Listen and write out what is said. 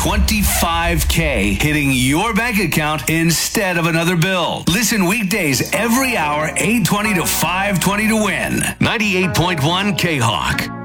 $25K hitting your bank account instead of another bill. Listen weekdays every hour, 8:20 to 5:20 to win. 98.1 K-Hawk.